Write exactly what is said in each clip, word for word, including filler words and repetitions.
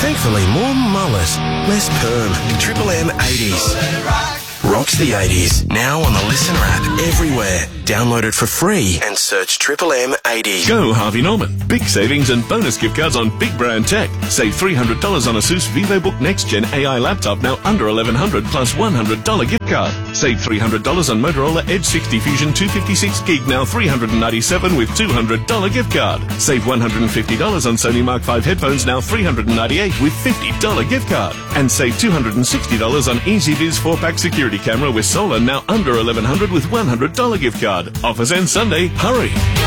Thankfully, more mullet, less perm. Triple M eighties. Rocks the eighties. Now on the Listener app everywhere. Download it for free and search Triple M eighty. Go Harvey Norman. Big savings and bonus gift cards on big brand tech. Save three hundred dollars on ASUS VivoBook Next Gen A I laptop, now under eleven hundred dollars plus one hundred dollars gift card. Save three hundred dollars on Motorola Edge sixty Fusion two fifty-six gig, now three hundred ninety-seven dollars with two hundred dollars gift card. Save one hundred fifty dollars on Sony Mark five headphones, now three hundred ninety-eight dollars with fifty dollars gift card. And save two hundred sixty dollars on EasyViz four pack security camera with solar, now under eleven hundred dollars with one hundred dollars gift card. Offers end Sunday. Hurry.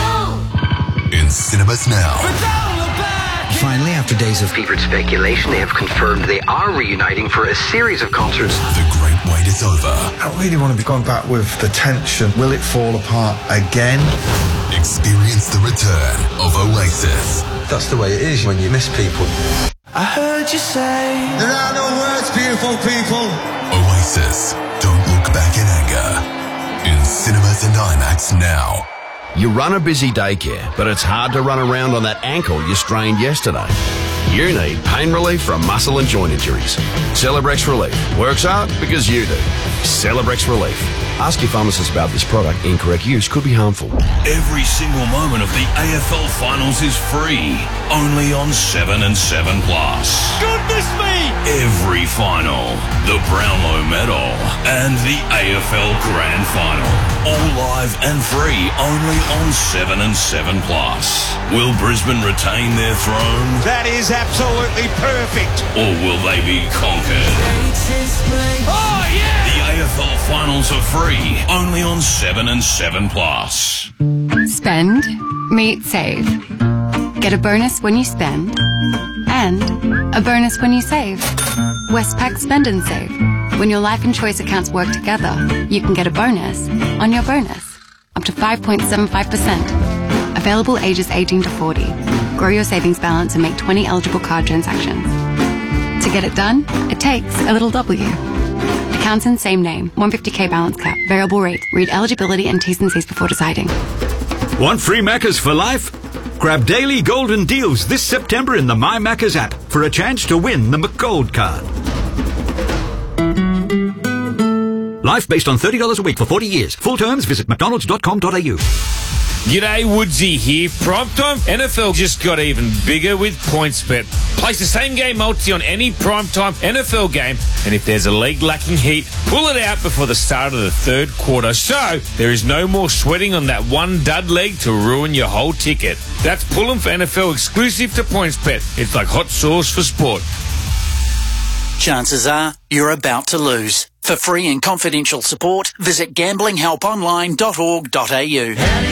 Go! In cinemas now. Finally, after days of fevered speculation, they have confirmed they are reuniting for a series of concerts. The great wait is over. I really want to be going back with the tension. Will it fall apart again? Experience the return of Oasis. That's the way it is when you miss people. I heard you say there are no words, beautiful people. Oasis, Don't Look Back in Anger. In cinemas and IMAX now. You run a busy daycare, but it's hard to run around on that ankle you strained yesterday. You need pain relief from muscle and joint injuries. Celebrex Relief. Works hard because you do. Celebrex Relief. Ask your pharmacist about this product. Incorrect use could be harmful. Every single moment of the A F L Finals is free. Only on seven and seven Plus. Goodness me! Every final. The Brownlow Medal. And the A F L Grand Final. All live and free only on seven and seven Plus. Will Brisbane retain their throne? That is absolutely perfect. Or will they be conquered? Oh, yeah! The A F L Finals are free only on seven and seven Plus. Spend, meet, save. Get a bonus when you spend and a bonus when you save. Westpac Spend and Save. When your life and choice accounts work together, you can get a bonus on your bonus. Up to five point seven five percent. Available ages eighteen to forty. Grow your savings balance and make twenty eligible card transactions. To get it done, it takes a little W. Accounts in same name. one hundred fifty K balance cap. Variable rate. Read eligibility and T's and C's before deciding. Want free Maccas for life? Grab daily golden deals this September in the My Maccas app for a chance to win the McGold card. Life based on thirty dollars a week for forty years. Full terms, visit mcdonalds dot com dot a u. G'day, Woodsy here. Primetime N F L just got even bigger with PointsBet. Place the same game multi on any primetime N F L game, and if there's a leg lacking heat, pull it out before the start of the third quarter. So there is no more sweating on that one dud leg to ruin your whole ticket. That's Pull'em for N F L exclusive to PointsBet. It's like hot sauce for sport. Chances are you're about to lose. For free and confidential support, visit gambling help online dot org dot a u.